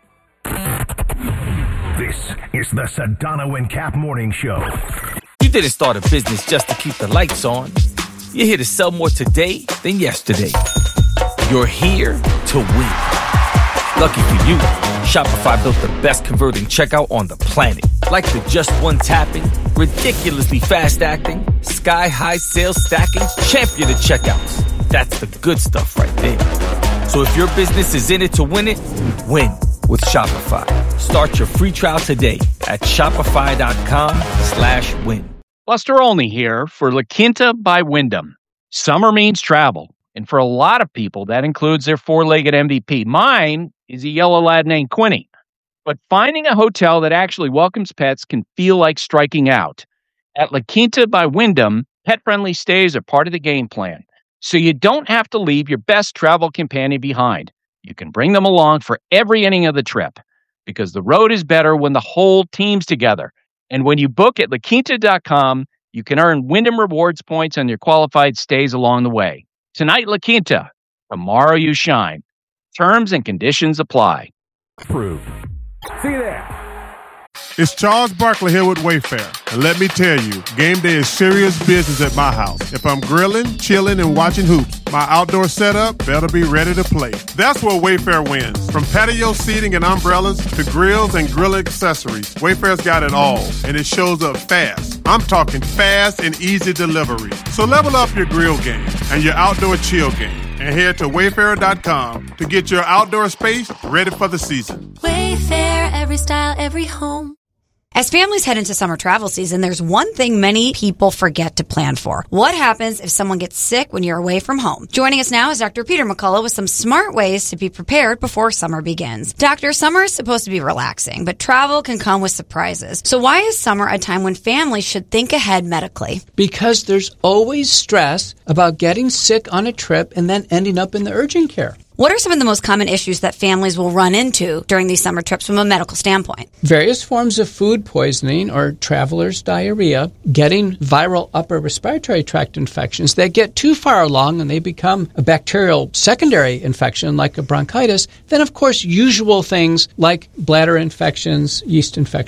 S7: ESPN.
S5: This is the Sedano and Cap Morning Show.
S15: You didn't start a business just to keep the lights on. You're here to sell more today than yesterday. You're here to win. Lucky for you, Shopify built the best converting checkout on the planet. Like the just one tapping, ridiculously fast acting, sky-high sales stacking, champion of checkouts. That's the good stuff right there. So if your business is in it to win it, win with Shopify. Start your free trial today at shopify.com/win.
S16: Buster Olney here for La Quinta by Wyndham. Summer means travel, and for a lot of people, that includes their 4-legged MVP. Mine is a yellow lad named Quinny. But finding a hotel that actually welcomes pets can feel like striking out. At La Quinta by Wyndham, pet-friendly stays are part of the game plan, so you don't have to leave your best travel companion behind. You can bring them along for every inning of the trip, because the road is better when the whole team's together. And when you book at LaQuinta.com, you can earn Wyndham Rewards points on your qualified stays along the way. Tonight, La Quinta. Tomorrow, you shine. Terms and conditions apply.
S5: Approved.
S10: See you there.
S17: It's Charles Barkley here with Wayfair. And let me tell you, game day is serious business at my house. If I'm grilling, chilling, and watching hoops, my outdoor setup better be ready to play. That's where Wayfair wins. From patio seating and umbrellas to grills and grill accessories, Wayfair's got it all, and it shows up fast. I'm talking fast and easy delivery. So level up your grill game and your outdoor chill game, and head to Wayfair.com to get your outdoor space ready for the season.
S18: Wayfair, every style, every home. As families head into summer travel season, there's one thing many people forget to plan for. What happens if someone gets sick when you're away from home? Joining us now is Dr. Peter McCullough with some smart ways to be prepared before summer begins. Doctor, summer is supposed to be relaxing, but travel can come with surprises. So why is summer a time when families should think ahead medically?
S19: Because there's always stress about getting sick on a trip and then ending up in the urgent care.
S18: What are some of the most common issues that families will run into during these summer trips from a medical standpoint?
S19: Various forms of food poisoning or traveler's diarrhea, getting viral upper respiratory tract infections that get too far along and they become a bacterial secondary infection like a bronchitis. Then, of course, usual things like bladder infections, yeast infections.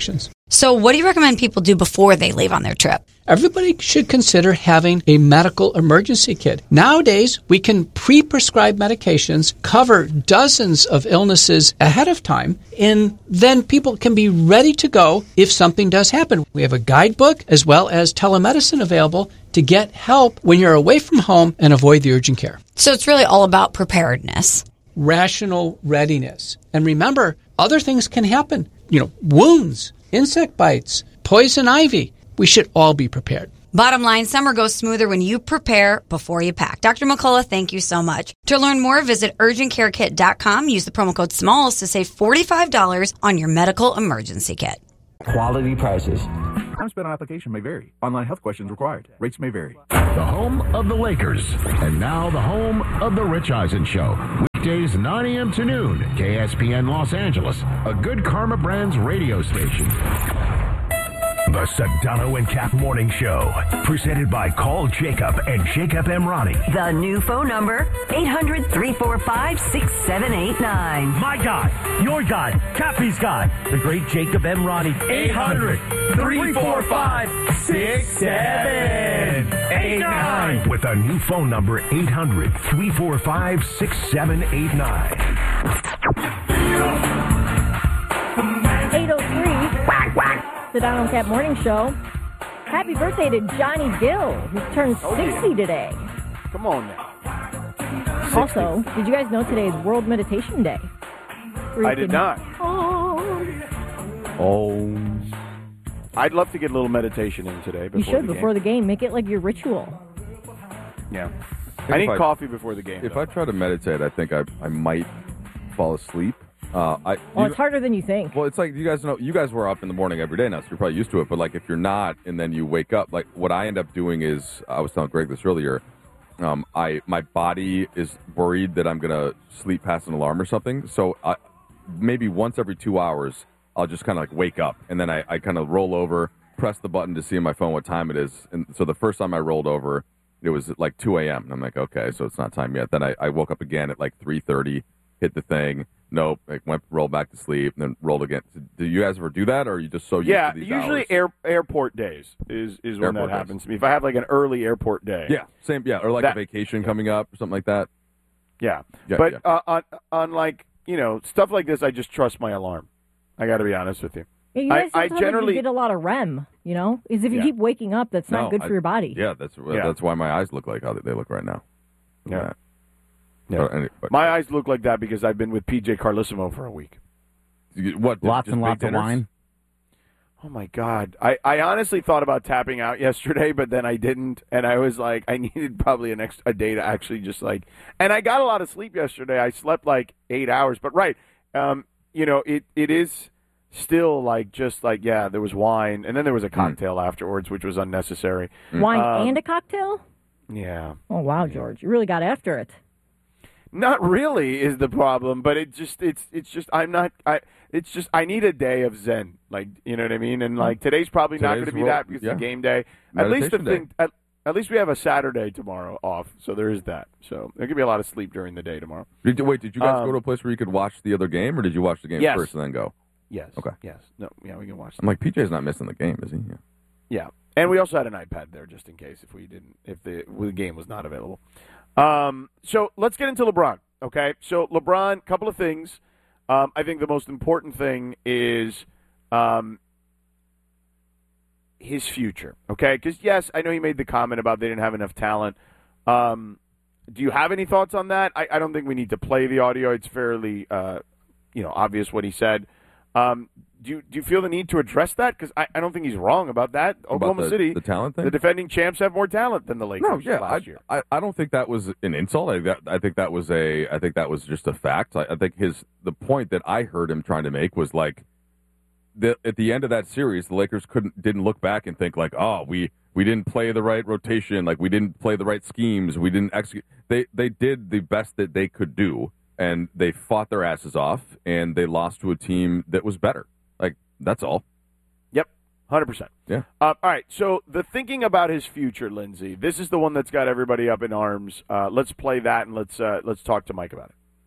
S18: So what do you recommend people do before they leave on their trip?
S19: Everybody should consider having a medical emergency kit. Nowadays, we can pre-prescribe medications, cover dozens of illnesses ahead of time, and then people can be ready to go if something does happen. We have a guidebook as well as telemedicine available to get help when you're away from home and avoid the urgent care.
S18: So it's really all about preparedness.
S19: Rational readiness. And remember, other things can happen. Wounds, insect bites, poison ivy. We should all be prepared.
S18: Bottom line, summer goes smoother when you prepare before you pack. Dr. McCullough, thank you so much. To learn more, visit urgentcarekit.com. Use the promo code SMALLS to save $45 on your medical emergency kit.
S20: Quality prices. Time spent on application may vary. Online health questions required. Rates may vary.
S5: The home of the Lakers. And now the home of the Rich Eisen Show. Weekdays 9 a.m. to noon. KSPN Los Angeles. A Good Karma Brands radio station.
S21: The Sedano and Cap Morning Show, presented by Call Jacob and Jacob Emrani.
S22: The new phone number, 800-345-6789.
S21: My God, your God, Cappy's God, the great Jacob Emrani. 800-345-6789. With a new phone number, 800-345-6789.
S7: 803. Quack, quack. The Donald Cap Morning Show. Happy birthday to Johnny Gill, who turned 60 today.
S10: Come on now.
S7: 60. Also, did you guys know today is World Meditation Day?
S10: I did not.
S8: Oh.
S10: I'd love to get a little meditation in today.
S7: You should before the game. Make it like your ritual.
S10: Yeah. I need coffee before the game.
S8: If I try to meditate, I think I might fall asleep.
S7: It's harder than you think.
S8: Well, it's like you guys were up in the morning every day now, so you're probably used to it. But like if you're not, and then you wake up, like what I end up doing is, I was telling Greg this earlier, my body is worried that I'm gonna sleep past an alarm or something. So maybe once every 2 hours, I'll just kind of like wake up, and then I kind of roll over, press the button to see on my phone what time it is. And so the first time I rolled over, it was at like 2 a.m. And I'm like, okay, so it's not time yet. Then I woke up again at like 3:30, hit the thing. Nope. Rolled back to sleep, and then rolled again. Do you guys ever do that, or are you just so used to these
S10: usually
S8: hours?
S10: airport days is when that happens to me. If I have like an early airport day.
S8: Yeah, same. Yeah, or like a vacation coming up or something like that.
S10: Yeah. But on like, stuff like this, I just trust my alarm. I got to be honest with you.
S7: Yeah, you guys I generally get a lot of REM, is if you keep waking up, that's not good for your body.
S8: Yeah, that's why my eyes look like how they look right now.
S10: Yeah. Yeah. My eyes look like that because I've been with PJ Carlissimo for a week.
S8: What?
S9: Lots and lots of wine?
S10: Oh, my God. I honestly thought about tapping out yesterday, but then I didn't. And I was like, I needed probably a day to actually just like – and I got a lot of sleep yesterday. I slept like 8 hours. But, right, it is still like just like, yeah, there was wine. And then there was a cocktail afterwards, which was unnecessary.
S7: Wine and a cocktail?
S10: Yeah.
S7: Oh, wow, George. You really got after it.
S10: Not really is the problem, but it's just I need a day of zen, like, you know what I mean? And like today's probably not going to be that because it's a game day. At least at least we have a Saturday tomorrow off, so there is that. So there could be a lot of sleep during the day tomorrow.
S8: Did you guys go to a place where you could watch the other game, or did you watch the game first and then go?
S10: Yes.
S8: Okay.
S10: Yes. No. Yeah, we can watch.
S8: I'm like, PJ's not missing the game, is he?
S10: Yeah. And we also had an iPad there just in case if the game was not available. So let's get into LeBron, okay? So LeBron, couple of things. I think the most important thing is his future, okay? Because, yes, I know he made the comment about they didn't have enough talent. Do you have any thoughts on that? I don't think we need to play the audio. It's fairly, obvious what he said. Do you feel the need to address that? Because I don't think he's wrong about that. Oklahoma City,
S8: the talent thing?
S10: The defending champs have more talent than the Lakers last year.
S8: I don't think that was an insult. I think that was just a fact. I think the point that I heard him trying to make was like at the end of that series, the Lakers didn't look back and think like, oh, we didn't play the right rotation, like we didn't play the right schemes, we didn't execute. They did the best that they could do, and they fought their asses off, and they lost to a team that was better. Like, that's all.
S10: Yep, 100%.
S8: Yeah.
S10: All right, so the thinking about his future, Lindsay, this is the one that's got everybody up in arms. Let's play that, and let's talk to Mike about it.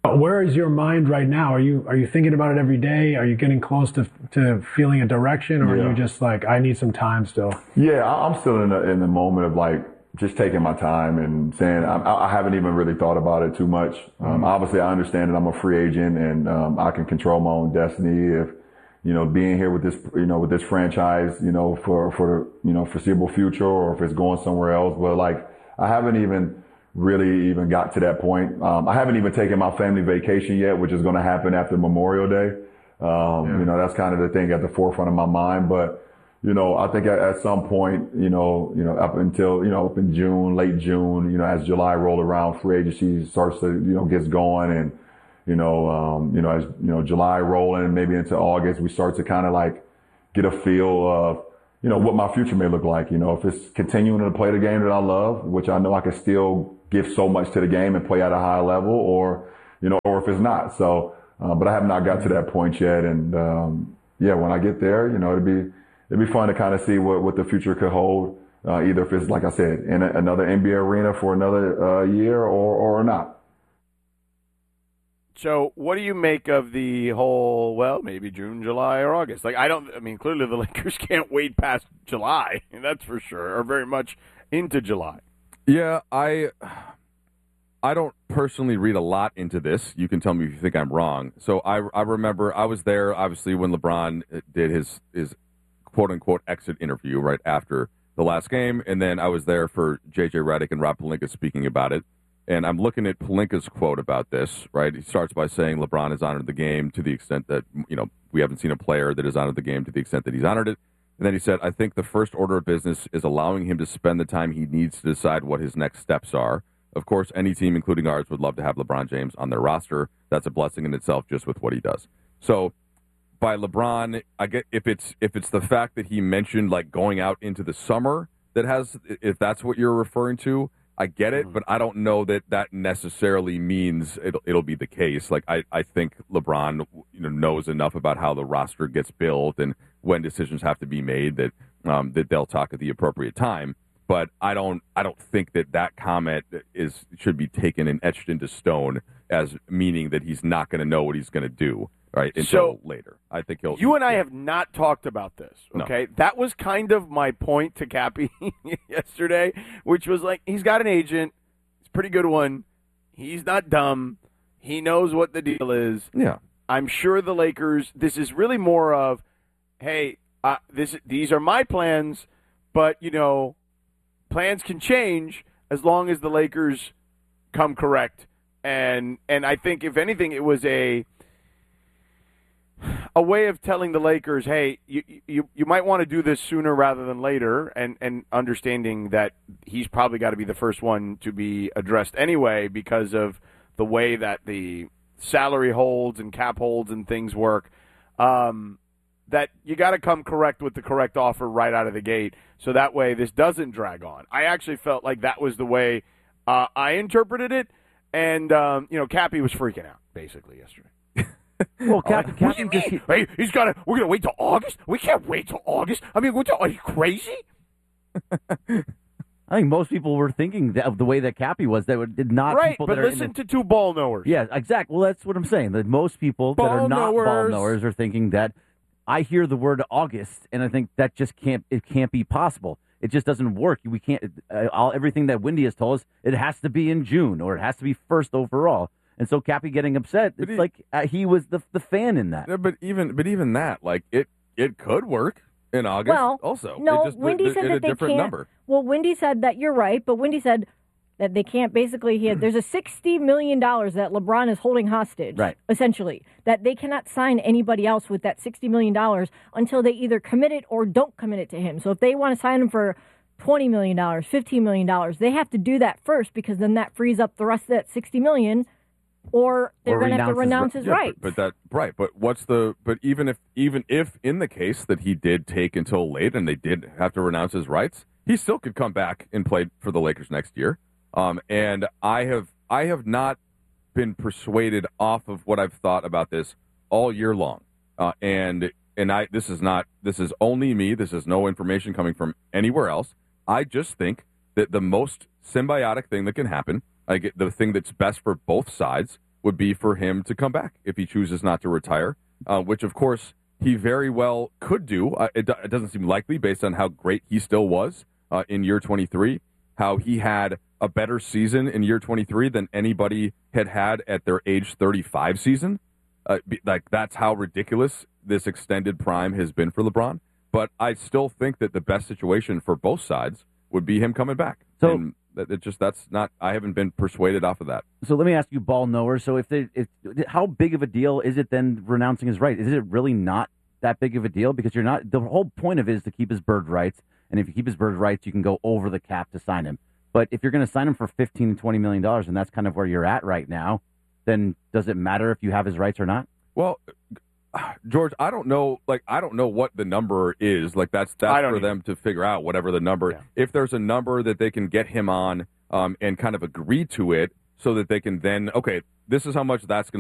S1: Where is your mind right now? Are you thinking about it every day? Are you getting close to feeling a direction, or are you just like, I need some time still?
S8: Yeah, I'm still in the moment of like just taking my time and saying I haven't even really thought about it too much. Obviously, I understand that I'm a free agent and I can control my own destiny. If being here with this franchise, for the foreseeable future, or if it's going somewhere else. But like, I haven't even really got to that point. I haven't even taken my family vacation yet, which is going to happen after Memorial Day. That's kind of the thing at the forefront of my mind. But, I think at some point, up in June, late June, as July rolled around, free agency starts to, gets going, and, as, July rolling, maybe into August, we start to kind of like get a feel of, what my future may look like. If it's continuing to play the game that I love, which I know I can still give so much to the game and play at a high level, or if it's not. So, but I have not got to that point yet. And, when I get there, it'd be fun to kind of see what the future could hold. Either if it's, like I said, in another NBA arena for another year or not.
S10: So what do you make of the whole, maybe June, July, or August? Like, clearly the Lakers can't wait past July, that's for sure, or very much into July.
S8: Yeah, I don't personally read a lot into this. You can tell me if you think I'm wrong. So I remember I was there, obviously, when LeBron did his quote-unquote exit interview right after the last game, and then I was there for J.J. Redick and Rob Pelinka speaking about it. And I'm looking at Pelinka's quote about this, right? He starts by saying LeBron has honored the game to the extent that, we haven't seen a player that has honored the game to the extent that he's honored it. And then he said, I think the first order of business is allowing him to spend the time he needs to decide what his next steps are. Of course, any team, including ours, would love to have LeBron James on their roster. That's a blessing in itself just with what he does. So by LeBron, I get if it's the fact that he mentioned like going out into the summer if that's what you're referring to, I get it, but I don't know that necessarily means it'll be the case. Like I think LeBron knows enough about how the roster gets built and when decisions have to be made that they'll talk at the appropriate time. But I don't think that comment should be taken and etched into stone as meaning that he's not going to know what he's going to do until later. I think he'll.
S10: You and I have not talked about this. Okay, no. That was kind of my point to Cappy yesterday, which was like he's got an agent, it's a pretty good one. He's not dumb. He knows what the deal is.
S8: Yeah,
S10: I'm sure the Lakers. This is really more of, hey, these are my plans, but plans can change as long as the Lakers come correct. And I think if anything, it was a way of telling the Lakers, hey, you might want to do this sooner rather than later, and understanding that he's probably got to be the first one to be addressed anyway because of the way that the salary holds and cap holds and things work, that you got to come correct with the correct offer right out of the gate so that way this doesn't drag on. I actually felt like that was the way I interpreted it, and Cappy was freaking out basically yesterday.
S9: Well, Cappy
S10: what do you mean? Hey, we're going to wait till August? We can't wait till August. I mean, are you crazy?
S9: I think most people were thinking of the way that Cappy was. That did not
S10: right,
S9: people
S10: but
S9: that
S10: listen to two ball knowers.
S9: Yeah, exactly. Well, that's what I'm saying. That most people that are not ball knowers are thinking that I hear the word August, and I think that just can't be possible. It just doesn't work. We can't. Everything that Wendy has told us, it has to be in June or it has to be first overall. And so Cappy getting upset, it's like he was the fan in that.
S8: Yeah, but even that, like it could work in August.
S7: Well,
S8: also,
S7: no,
S8: Wendy
S7: said that
S8: they can't.
S7: Number. Well, Wendy said that you're right, but Wendy said that they can't. Basically, there's a $60 million that LeBron is holding hostage,
S9: right?
S7: Essentially, that they cannot sign anybody else with that $60 million until they either commit it or don't commit it to him. So if they want to sign him for $20 million, $15 million, they have to do that first because then that frees up the rest of that $60 million. Or they're going to have to renounce his rights.
S8: But even if in the case that he did take until late and they did have to renounce his rights, he still could come back and play for the Lakers next year. And I have not been persuaded off of what I've thought about this all year long. This is only me. This is no information coming from anywhere else. I just think that the most symbiotic thing that can happen, the thing that's best for both sides, would be for him to come back if he chooses not to retire, which, of course, he very well could do. It doesn't seem likely based on how great he still was in year 23, how he had a better season in year 23 than anybody had at their age 35 season. That's how ridiculous this extended prime has been for LeBron. But I still think that the best situation for both sides would be him coming back. So I haven't been persuaded off of that.
S9: So let me ask you, ball knowers. So how big of a deal is it then renouncing his right? Is it really not that big of a deal? Because the whole point of it is to keep his bird rights. And if you keep his bird rights, you can go over the cap to sign him. But if you're going to sign him for $15 to $20 million, and that's kind of where you're at right now, then does it matter if you have his rights or not?
S8: Well, George, I don't know what the number is. That's for them to figure out, whatever the number. Yeah. If there's a number that they can get him on and kind of agree to it so that they can then, okay, this is how much that's going to